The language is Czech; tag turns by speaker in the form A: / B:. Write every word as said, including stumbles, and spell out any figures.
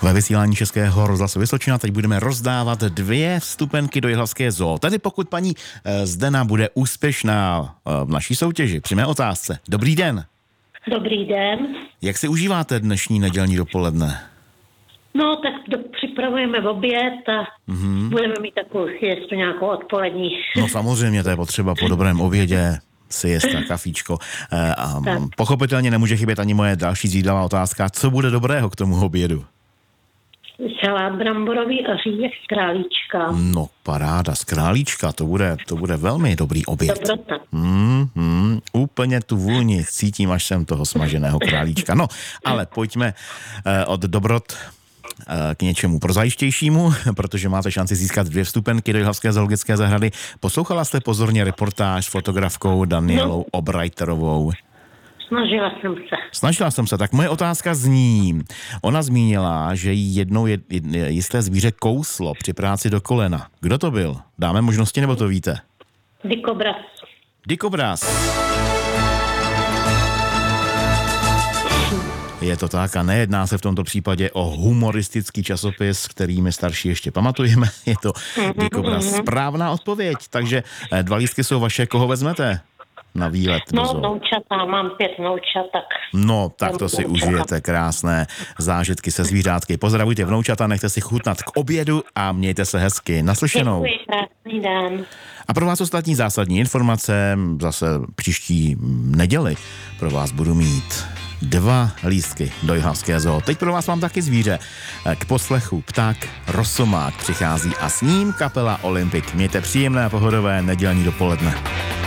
A: Ve vysílání Českého rozhlasu Vysočina teď budeme rozdávat dvě vstupenky do Jihlavské zoo. Tedy pokud paní Zdena bude úspěšná v naší soutěži při mé otázce. Dobrý den.
B: Dobrý den.
A: Jak si užíváte dnešní nedělní dopoledne?
B: No, tak do, připravujeme oběd a mm-hmm. budeme mít takovou siestu nějakou odpolední.
A: No samozřejmě, to je potřeba po dobrém obědě. Siesta, kafíčko. A pochopitelně nemůže chybět ani moje další zvídavá otázka. Co bude dobrého k tomu obědu?
B: Salát bramborový a řízek z králíčka.
A: No, paráda, z králíčka, to bude, to bude velmi dobrý oběd.
B: Dobrota.
A: Mm, mm, úplně tu vůni cítím, až jsem toho smaženého králíčka. No, ale pojďme eh, od dobrot k něčemu prozajištějšímu, protože máte šanci získat dvě vstupenky do Jihlavské zoologické zahrady. Poslouchala jste pozorně reportáž s fotografkou Danielou no. Obrajterovou?
B: Snažila jsem se.
A: Snažila jsem se, tak moje otázka zní. Ona zmínila, že jí jednou je, jisté zvíře kouslo při práci do kolena. Kdo to byl? Dáme možnosti, nebo to víte?
B: Dikobraz.
A: Dikobraz. Je to tak a nejedná se v tomto případě o humoristický časopis, který my starší ještě pamatujeme. Je to Dikobraz. Správná odpověď, takže dva lístky jsou vaše. Koho vezmete na výlet?
B: No, vnoučata, mám pět vnoučat, tak...
A: No, tak to si užijete, krásné zážitky se zvířátky. Pozdravujte vnoučata, nechte si chutnat k obědu a mějte se hezky. Naslyšenou.
B: Děkuji, krásný den.
A: A pro vás ostatní zásadní informace zase příští neděli pro vás budu mít dva lístky do Jihlavské zoo. Teď pro vás mám taky zvíře. K poslechu pták Rosomák přichází a s ním kapela Olympik. Mějte příjemné a pohodové nedělní dopoledne.